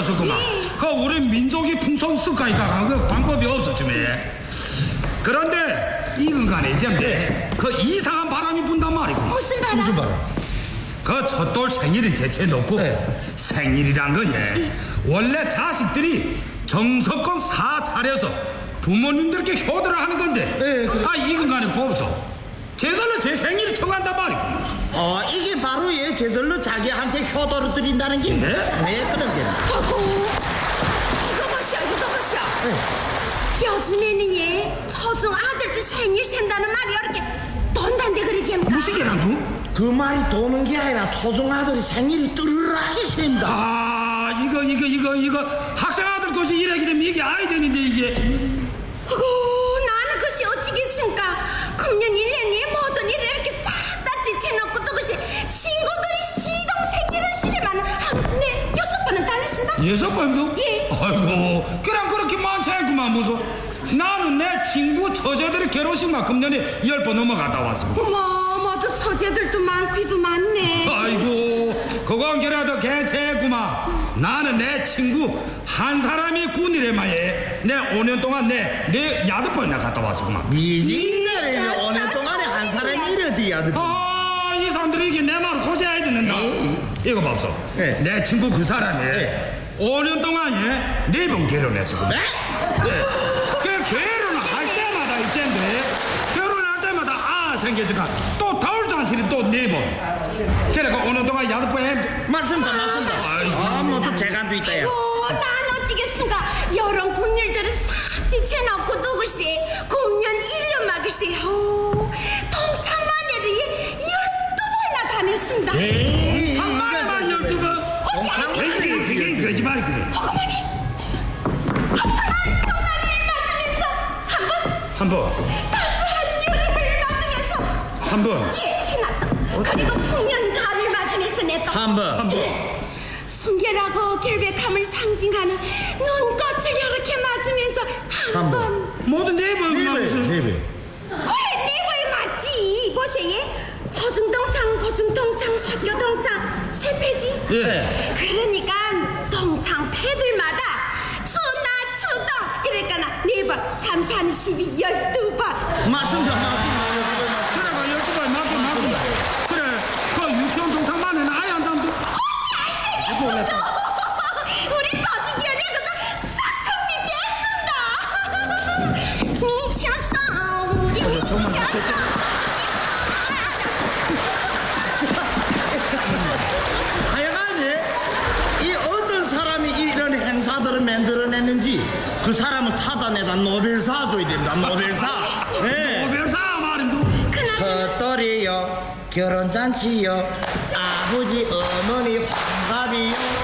없었구만. 그 우리 민족이 풍속 습관이니까 그 방법이 없었지매. 그런데 이근간에 이제 그 이상한 바람이 분단 말이고. 무슨 바람? 무슨 바람? 그 첫돌 생일은 제쳐놓고 생일이란 거니 원래 자식들이 정성껏 사 차려서 부모님들께 효도를 하는 건데 그래. 아 이근간에 보소 제절로 제 생일을 청한단 말이고. 이게 바로 제절로 자기한테 효도를 드린다는 게. 네, 그런 게. 아이고, 이거 보시오. 요즘에는 처중 아들도 생일 센다는 말이 이렇게 돈단데 그러지 않나? 무슨 게란 두? 그 말이 도는 게 아니라 초중 아들이 생일이 뚜르르하게 셉니다. 아 이거 학생 아들 것이 이래게 되면 이게 아이들인데 이게. 아이고, 나는 그것이 어찌겠습니까? 금년 1년에 모든 일을 이렇게 싹 다 지쳐놓고 또 그것이 친구들이 시동 생일은 시리만 네 6번은 달렸습니다. 6번도? 예. 아이고 그냥 그렇게 많지 않구만 무슨. 나는 내 친구 처제들의 결혼식만 금년에 10번 넘어갔다 왔어. 어머, 모두 처제들도 많기도 많네. 아이고 그건 그래도 괜찮구만. 나는 내 친구 한 사람이 군이래마에 내 5년 동안 내 8번이나 갔다 왔었구만. 미진이네. 5년 동안에 한 사람이 이래도 야들. 이 사람들이 이게 내 말을 고쳐야 된다. 이거 봐서 내 친구 그 사람이 5년 동안에 4번 결혼했었거든. 네? 그 결혼할 때마다 있잖데 결혼할 때마다 생겨지니까 또 돌잔치를 또 4번. 그래가 5년 동안 8번 해. 맞습니다. 모두 재간도 있다. 야. 난 어찌겠습니까? 이런 군일들을 싹 지쳐놓고 누구시 금년 1년 막을시 동창만회를 12번이나 다녔습니다. 상만에만 12번. 그게 거짓말이 그래. 어머니, 합창한 동안을 맞으면서 한 번. 따스한 여름을 맞으면서 한 번. 최낙서 그리고 풍년가을 맞으면서 내 또 한 번. 순결하고 결백함을 상징하는 눈꽃을 이렇게 맞으면서 한 번. 모두 4번이나 무슨. 4배. 그래, 4번이 맞지. 보세요. 저중동창, 고중동창, 쇠교동창 3패지. 그러니까 동창 패들마다 추동 이러니까 4번, 3, 4, 12, 12번. 맞습니다. 그래가 12번 맞고. 그래 그 유치원 동창만에는 아예 안 담도. 우리 조직위원회도 싹 승리됐습니다. 미쳤어. 우리 미쳤어. 하여간에 이 어떤 사람이 이런 행사들을 만들어냈는지 그 사람은 찾아내다 노벨사 줘야 됩니다. 노벨사. 노벨사 말인도. 첫돌이요 결혼잔치요 아버지 어머니 환갑이요